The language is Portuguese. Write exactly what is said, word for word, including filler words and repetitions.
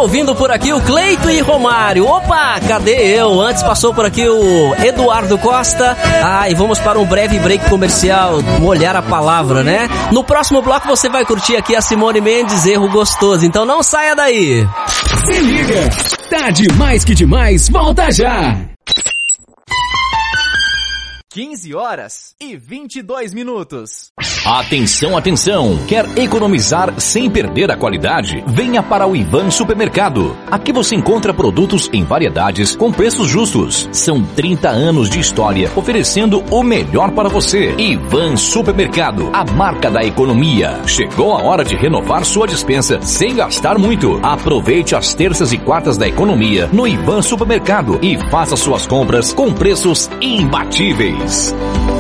ouvindo por aqui o Cleito e Romário. Opa, cadê eu? Antes passou por aqui o Eduardo Costa. Ah, e vamos para um breve break comercial, molhar a palavra, né? No próximo bloco você vai curtir aqui a Simone Mendes, Erro Gostoso. Então não saia daí. Se liga, tá demais que demais, volta já. quinze horas e vinte e dois minutos. Atenção, atenção! Quer economizar sem perder a qualidade? Venha para o Ivan Supermercado. Aqui você encontra produtos em variedades com preços justos. São trinta anos de história oferecendo o melhor para você. Ivan Supermercado, a marca da economia. Chegou a hora de renovar sua despensa sem gastar muito. Aproveite as terças e quartas da economia no Ivan Supermercado e faça suas compras com preços imbatíveis.